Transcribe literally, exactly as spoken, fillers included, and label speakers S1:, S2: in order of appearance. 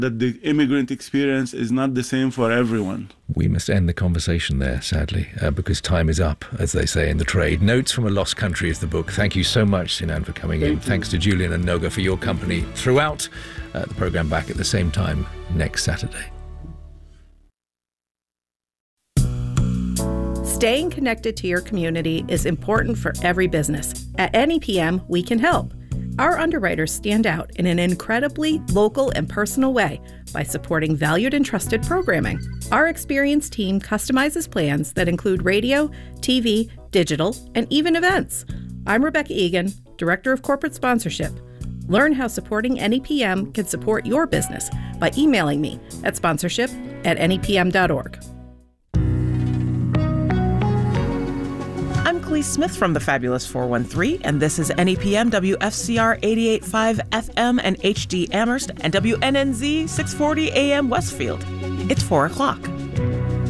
S1: that the immigrant experience is not the same for everyone.
S2: We must end the conversation there, sadly, uh, because time is up, as they say in the trade. Notes from a Lost Country is the book. Thank you so much, Sinan, for coming
S1: Thank
S2: in.
S1: you.
S2: Thanks to Julian and Noga for your company throughout. Uh, the programme back at the same time next Saturday.
S3: Staying connected to your community is important for every business. At N E P M, we can help. Our underwriters stand out in an incredibly local and personal way by supporting valued and trusted programming. Our experienced team customizes plans that include radio, T V, digital, and even events. I'm Rebecca Egan, Director of Corporate Sponsorship. Learn how supporting N E P M can support your business by emailing me at sponsorship at N E P M dot org.
S4: I'm Clee Smith from the Fabulous four one three, and this is N E P M W F C R eighty-eight point five F M and H D Amherst and W N N Z six forty A M Westfield. It's four o'clock.